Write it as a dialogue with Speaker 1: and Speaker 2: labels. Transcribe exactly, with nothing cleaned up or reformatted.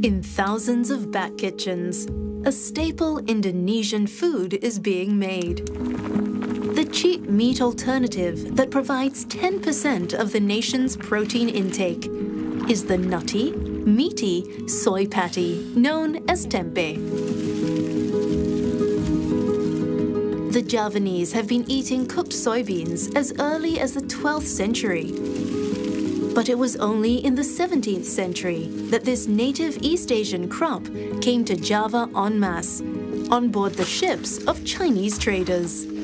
Speaker 1: In thousands of back kitchens, a staple Indonesian food is being made. The cheap meat alternative that provides ten percent of the nation's protein intake is the nutty, meaty soy patty known as tempeh. The Javanese have been eating cooked soybeans as early as the twelfth century. But it was only in the seventeenth century that this native East Asian crop came to Java en masse, on board the ships of Chinese traders.